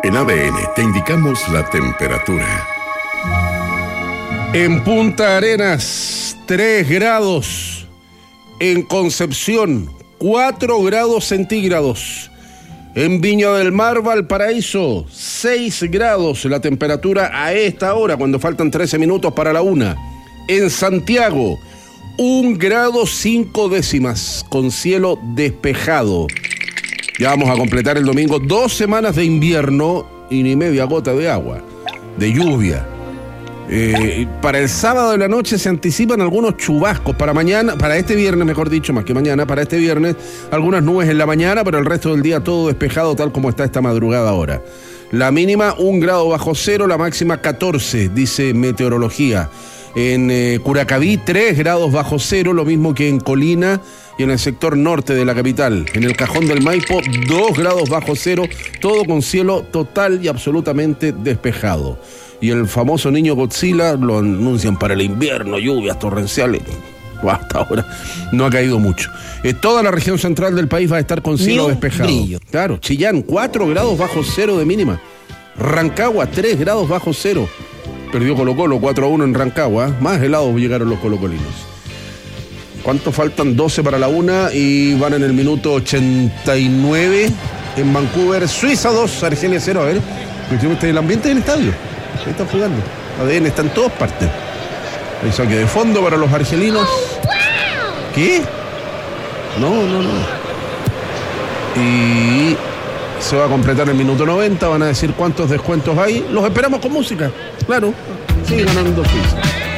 En ADN te indicamos la temperatura. En Punta Arenas, 3 grados. En Concepción, 4 grados centígrados. En Viña del Mar, Valparaíso, 6 grados la temperatura a esta hora, cuando faltan 13 minutos para la 1. En Santiago, 1 grado 5 décimas, con cielo despejado. Ya vamos a completar el domingo 2 semanas de invierno y ni media gota de agua, de lluvia. Para el sábado de la noche se anticipan algunos chubascos. Para mañana, para este viernes, mejor dicho, más que mañana, para este viernes, algunas nubes en la mañana, pero el resto del día todo despejado, tal como está esta madrugada ahora. La mínima 1 grado bajo cero, la máxima 14, dice meteorología. En Curacaví, 3 grados bajo cero, lo mismo que en Colina y en el sector norte de la capital. En el Cajón del Maipo, 2 grados bajo cero, todo con cielo total y absolutamente despejado. Y el famoso niño Godzilla lo anuncian para el invierno, lluvias torrenciales. Hasta ahora no ha caído mucho. Toda la región central del país va a estar con cielo despejado. Brillo. Claro, Chillán, 4 grados bajo cero de mínima. Rancagua, 3 grados bajo cero. Perdió Colo-Colo 4-1 en Rancagua. Más helados llegaron los colocolinos. ¿Cuánto faltan? 12 para la 1 y van en el minuto 89 en Vancouver. Suiza 2, Argelia 0. A ver, el ambiente del estadio. Ahí están jugando. ADN está en todas partes. Hay saque de fondo para los argelinos. ¿Qué? No. Y se va a completar el minuto 90. Van a decir cuántos descuentos hay. Los esperamos con música. Claro. Sigue ganando Suiza.